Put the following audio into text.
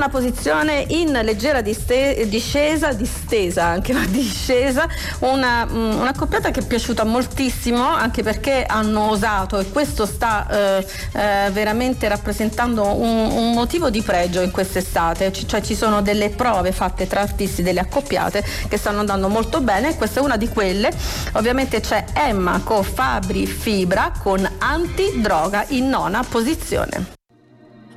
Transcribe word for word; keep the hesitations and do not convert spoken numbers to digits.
nona posizione in leggera diste- discesa, distesa anche, ma discesa, una, mh, una accoppiata che è piaciuta moltissimo, anche perché hanno osato, e questo sta eh, eh, veramente rappresentando un, un motivo di pregio in quest'estate, C- cioè ci sono delle prove fatte tra artisti, delle accoppiate che stanno andando molto bene, e questa è una di quelle. Ovviamente c'è Emma con Fabri Fibra con Antidroga in nona posizione.